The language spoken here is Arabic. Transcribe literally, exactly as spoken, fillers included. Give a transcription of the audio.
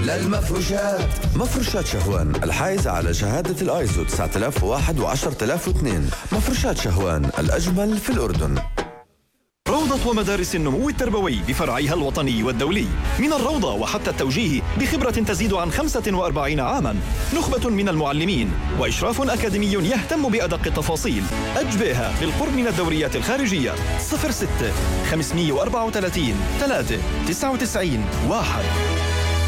للمفروشات. مفروشات شهوان الحائزة على شهادة الايزو تسعة آلاف وواحد وعشرة آلاف واثنين. مفروشات شهوان الأجمل في الأردن. روضة ومدارس النمو التربوي بفرعيها الوطني والدولي، من الروضة وحتى التوجيه بخبرة تزيد عن خمسة وأربعين عاما، نخبة من المعلمين وإشراف أكاديمي يهتم بأدق التفاصيل. أجبيها للقرب من الدوريات الخارجية. صفر ستة خمسمئة وأربعة وثلاثين ثلاثة تسعة وتسعين واحد.